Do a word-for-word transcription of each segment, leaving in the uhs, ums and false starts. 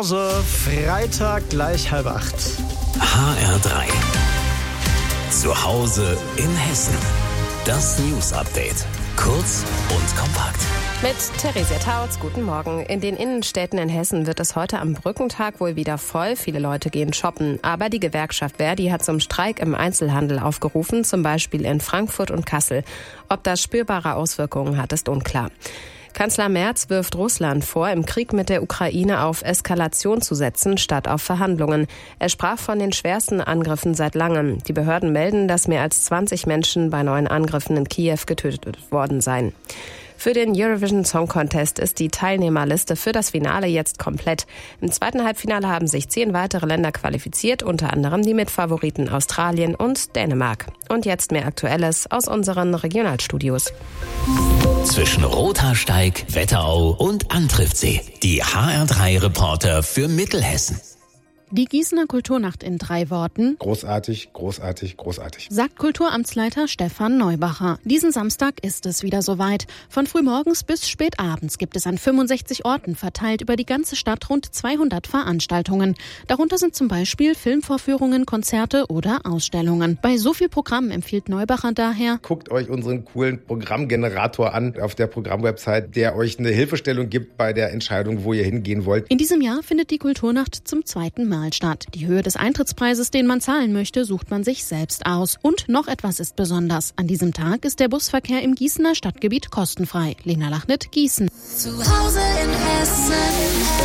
Morse, Freitag gleich halb acht. H R drei. Zu Hause in Hessen. Das News Update. Kurz und kompakt. Mit Theresia Tautz, guten Morgen. In den Innenstädten in Hessen wird es heute am Brückentag wohl wieder voll. Viele Leute gehen shoppen. Aber die Gewerkschaft Verdi hat zum Streik im Einzelhandel aufgerufen, zum Beispiel in Frankfurt und Kassel. Ob das spürbare Auswirkungen hat, ist unklar. Kanzler Merz wirft Russland vor, im Krieg mit der Ukraine auf Eskalation zu setzen, statt auf Verhandlungen. Er sprach von den schwersten Angriffen seit langem. Die Behörden melden, dass mehr als zwanzig Menschen bei neuen Angriffen in Kiew getötet worden seien. Für den Eurovision Song Contest ist die Teilnehmerliste für das Finale jetzt komplett. Im zweiten Halbfinale haben sich zehn weitere Länder qualifiziert, unter anderem die Mitfavoriten Australien und Dänemark. Und jetzt mehr Aktuelles aus unseren Regionalstudios. Zwischen Rothaarsteig, Wetterau und Antriftsee. Die H R drei Reporter für Mittelhessen. Die Gießener Kulturnacht in drei Worten. Großartig, großartig, großartig. Sagt Kulturamtsleiter Stefan Neubacher. Diesen Samstag ist es wieder soweit. Von frühmorgens bis spät abends gibt es an fünfundsechzig Orten verteilt über die ganze Stadt rund zweihundert Veranstaltungen. Darunter sind zum Beispiel Filmvorführungen, Konzerte oder Ausstellungen. Bei so viel Programm empfiehlt Neubacher daher: Guckt euch unseren coolen Programmgenerator an auf der Programmwebsite, der euch eine Hilfestellung gibt bei der Entscheidung, wo ihr hingehen wollt. In diesem Jahr findet die Kulturnacht zum zweiten Mal statt. Die Höhe des Eintrittspreises, den man zahlen möchte, sucht man sich selbst aus. Und noch etwas ist besonders. An diesem Tag ist der Busverkehr im Gießener Stadtgebiet kostenfrei. Lena Lachnet, Gießen. Zu Hause in Hessen.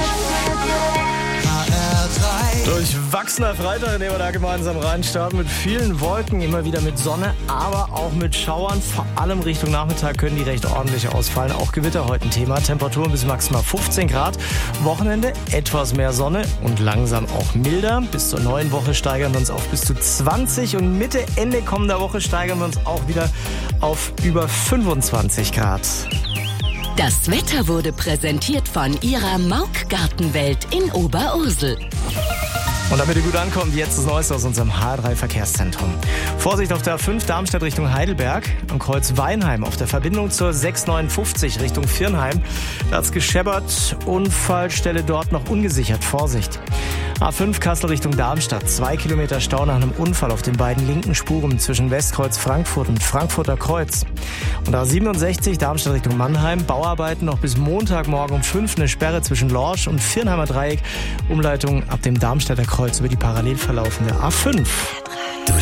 Durchwachsener Freitag, den wir da gemeinsam reinstarten, mit vielen Wolken, immer wieder mit Sonne, aber auch mit Schauern. Vor allem Richtung Nachmittag können die recht ordentlich ausfallen. Auch Gewitter heute ein Thema. Temperaturen bis maximal fünfzehn Grad. Wochenende etwas mehr Sonne und langsam auch milder. Bis zur neuen Woche steigern wir uns auf bis zu zwanzig und Mitte, Ende kommender Woche steigern wir uns auch wieder auf über fünfundzwanzig Grad. Das Wetter wurde präsentiert von Ihrer Mauk Gartenwelt in Oberursel. Und damit ihr gut ankommt, jetzt das Neueste aus unserem H R drei Verkehrszentrum. Vorsicht auf der A fünf Darmstadt Richtung Heidelberg, am Kreuz Weinheim auf der Verbindung zur sechs neunundfünfzig Richtung Viernheim. Da hat's gescheppert, Unfallstelle dort noch ungesichert, Vorsicht. A fünf Kassel Richtung Darmstadt, zwei Kilometer Stau nach einem Unfall auf den beiden linken Spuren zwischen Westkreuz Frankfurt und Frankfurter Kreuz. Und A siebenundsechzig Darmstadt Richtung Mannheim, Bauarbeiten noch bis Montagmorgen um fünf, eine Sperre zwischen Lorsch und Viernheimer Dreieck, Umleitung ab dem Darmstädter Kreuz über die parallel verlaufende A fünf.